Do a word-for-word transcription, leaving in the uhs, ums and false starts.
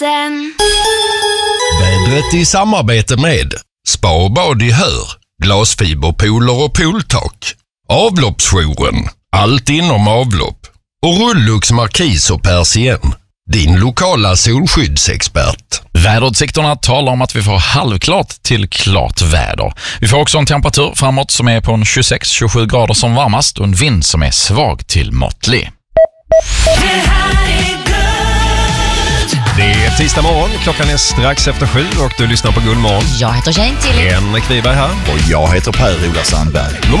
vatten. Vädret i samarbete med Spa och bad i Hör, glasfiberpooler och pooltak, Avloppsjouren, allt inom avlopp och Rullux Markis och Persien, din lokala solskyddsexpert. Väderutsikterna talar om att vi får halvklart till klart väder. Vi får också en temperatur framåt som är på en tjugosex till tjugosju grader som varmast och en vind som är svag till måttlig. Det här är Good. Det är tisdag morgon, klockan är strax efter sju och du lyssnar på Guldmorgon. Jag heter Jane Tilly. Henrik Wiberg här. Och jag heter Per-Ola Sandberg. God